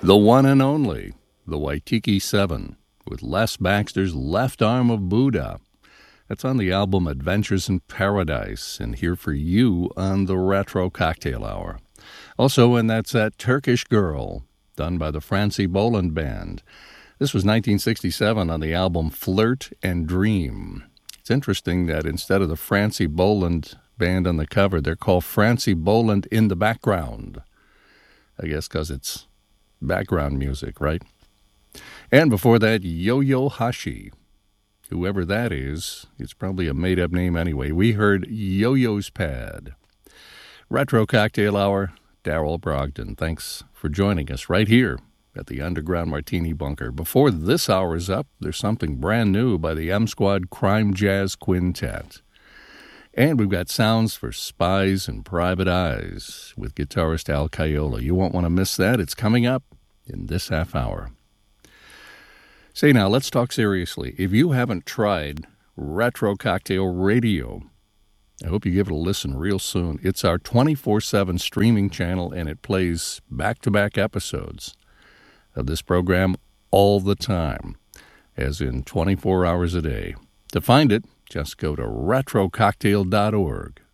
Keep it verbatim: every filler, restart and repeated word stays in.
The one and only, the Waikiki Seven, with Les Baxter's Left Arm of Buddha. That's on the album Adventures in Paradise, and here for you on the Retro Cocktail Hour. Also, and that's that Turkish Girl, done by the Francie Boland Band. This was nineteen sixty-seven on the album Flirt and Dream. It's interesting that instead of the Francie Boland Band on the cover, they're called Francie Boland in the Background. I guess because it's background music, right? And before that, Yo-Yo Hashi. Whoever that is, it's probably a made-up name anyway. We heard Yo-Yo's Pad. Retro Cocktail Hour, Darrell Brogdon. Thanks for joining us right here at the Underground Martini Bunker. Before this hour is up, there's something brand new by the M Squad Crime Jazz Quintet. And we've got sounds for Spies and Private Eyes with guitarist Al Caiola. You won't want to miss that. It's coming up in this half hour. Say now, let's talk seriously. If you haven't tried Retro Cocktail Radio, I hope you give it a listen real soon. It's our twenty-four seven streaming channel, and it plays back-to-back episodes of this program all the time, as in twenty-four hours a day. To find it, just go to retro cocktail dot org.